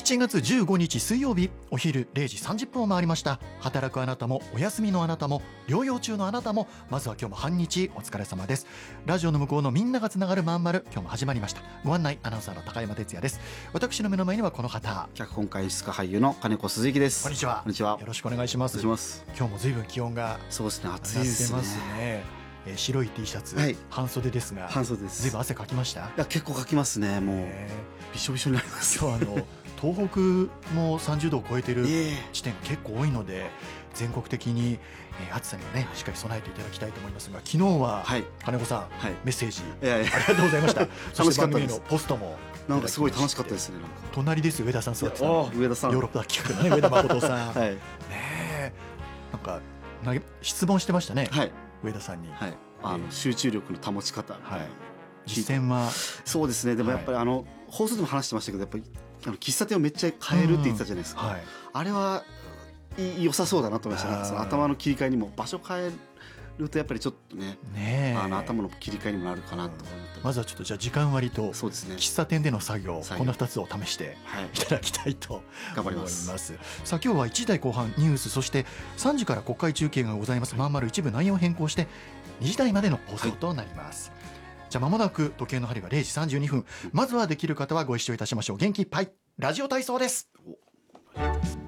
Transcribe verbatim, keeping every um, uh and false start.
ちがつじゅうごにち水曜日、お昼れいじさんじゅっぷんを回りました。働くあなたもお休みのあなたも療養中のあなたも、まずは今日も半日お疲れ様です。ラジオの向こうのみんながつながるまんまる、今日も始まりました。ご案内アナウンサーの高山哲也です。私の目の前にはこの方、 脚本家演出家俳優の金子鈴木です。 こんにちは。 こんにちは。 よろしくお願いします。 お願いします。 今日も随分気温がそうですね、 上がって暑いですね。 ますね。えー白い T シャツ、 はい、 半袖ですが、 半袖です。 随分汗かきました？ いや、結構かきますね。もう、 えーびしょびしょになります。 今日あの東北もさんじゅうどを超えているええ地点が結構多いので、全国的に、えー暑さにはねしっかり備えていただきたいと思いますが、昨日は、 はい、 金子さん、 はい、 メッセージいやいやありがとうございました。 楽しかったです。 そして番組のポストもなんかすごい楽しかったですね。なんか隣ですよ、上田さん座ってたの。 上田さん、 ヨーロッパ企画のね、上田誠さん、 はい、 ねえ、なんか投げ質問してましたね、 はい、 上田さんに。 はい、あの集中力の保ち方みたいな、 はい、実践はそうですね。でもやっぱり、はい、あの放送でも話してましたけど、やっぱりあの喫茶店をめっちゃ変えるって言ってたじゃないですか、 うん、はい、あれは良さそうだなと思いました。なんかその頭の切り替えにも場所変えるとやっぱりちょっと ね, ねあの頭の切り替えにもなるかなと思って、うん、 まずはちょっとじゃあ時間割とそうですね、 喫茶店での作業、 作業このふたつを試していただきたいと思います。 頑張ります。 さあ今日はいちじ台後半ニュース、そしてさんじから国会中継がございます。まんまる一部内容を変更してにじ台までの放送となります、はい。じゃあ間もなく時計の針がれいじさんじゅうにふん、まずはできる方はご一緒いたしましょう。元気いっぱいラジオ体操です。